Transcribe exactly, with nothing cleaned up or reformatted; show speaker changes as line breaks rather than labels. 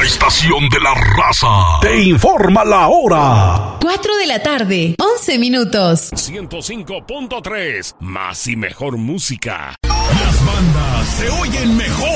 La estación de la raza te informa la hora.
cuatro de la tarde, once minutos.
ciento cinco punto tres, más y mejor música.
Las bandas se oyen mejor.